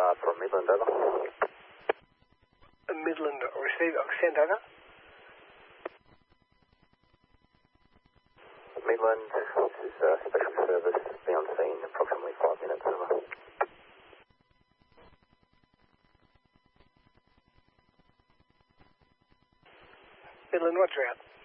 from Midland, over. Midland, receive, send over. Midland, this is special service, be on scene approximately 5 minutes, over. Midland, what's your out?